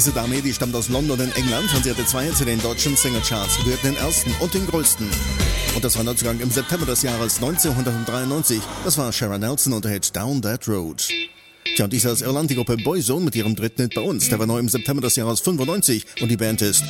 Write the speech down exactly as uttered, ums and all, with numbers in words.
Diese Dame, die stammt aus London in England und sie hatte zwei Hits in den deutschen Singlecharts, berührten den ersten und den größten. Und das war Neuzugang im September des Jahres neunzehnhundertdreiundneunzig. Das war Shara Nelson und der Hit Down That Road. Tja, und dies aus Irland die Gruppe Boyzone mit ihrem dritten Hit bei uns. Der war neu im September des Jahres fünfundneunzig und die Band ist